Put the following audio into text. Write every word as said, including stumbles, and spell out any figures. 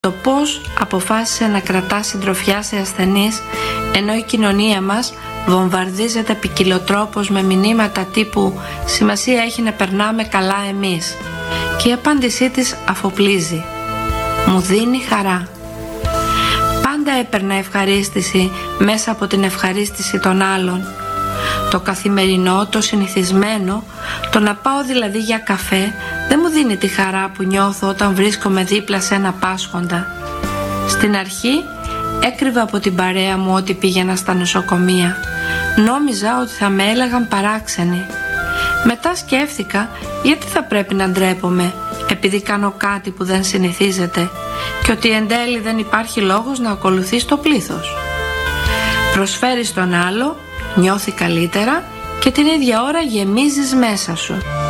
Το πώς αποφάσισε να κρατά συντροφιά σε ασθενείς, ενώ η κοινωνία μας βομβαρδίζεται ποικιλοτρόπως με μηνύματα τύπου «σημασία έχει να περνάμε καλά εμείς». Και η απάντησή της αφοπλίζει: «Μου δίνει χαρά». Πάντα έπαιρνα ευχαρίστηση μέσα από την ευχαρίστηση των άλλων. Το καθημερινό, το συνηθισμένο, το να πάω δηλαδή για καφέ, δεν μου δίνει τη χαρά που νιώθω όταν βρίσκομαι δίπλα σε ένα πάσχοντα. Στην αρχή έκρυβα από την παρέα μου ότι πήγαινα στα νοσοκομεία. Νόμιζα ότι θα με έλεγαν παράξενη. Μετά σκέφτηκα γιατί θα πρέπει να ντρέπομαι επειδή κάνω κάτι που δεν συνηθίζεται και ότι εν τέλει δεν υπάρχει λόγος να ακολουθείς το πλήθος. Προσφέρεις τον άλλο, νιώθει καλύτερα και την ίδια ώρα γεμίζεις μέσα σου.